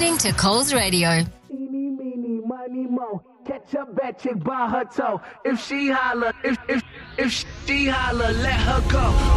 listening to Coles Radio. Eeny, meeny, miny, mo. Catch a bad chick by her toe. If she holler, if she holler, let her go.